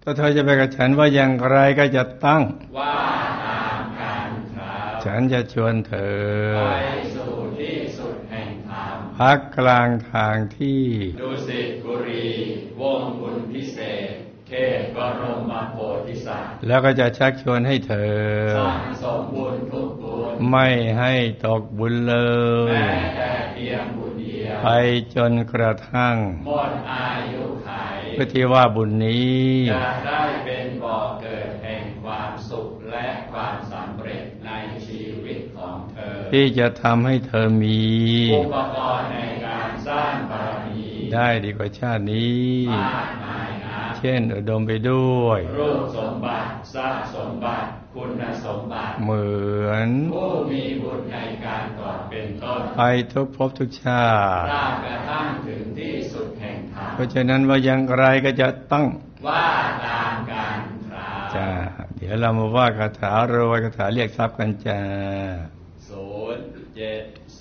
ถ้าเธอจะไปกับฉันว่าอย่างไรก็จะตั้งว่าตามกันครับฉันจะชวนเธอไปสู่ที่สุดแห่งธรรมพักกลางทางที่ดุสิตบุรีวงศ์บุญพิเศษเขตบรมโพธิสัตว์แล้วก็จะชักชวนให้เธอสั่งสมบุญทุกบุญไม่ให้ตกบุญเลยแม้แต่เพียงบุญเดียวไปจนกระทั่งหมดอายุขัยเพื่อที่ว่าบุญนี้จะได้เป็นบ่อเกิดแห่งความสุขและความสำเร็จในชีวิตของเธอที่จะทำให้เธอมีอุปกรณ์ในการสร้างบารมีได้ดีกว่าชาตินี้มากมายนะเช่นอุดมไปด้วยรูปสมบัติทรัพย์สมบัติคุณสมบัติเหมือนผู้มีบุญในการก่อนเป็นต้นไปทุกภพทุกชาติตราบกระทั่งถึงที่สุดแห่งธรรมเพราะฉะนั้นว่าอย่างไรก็จะต้องว่าตามกันครับจ้าเดี๋ยวเรามาว่าคาถารวยคาถาเรียกทรัพย์กันจ้า 07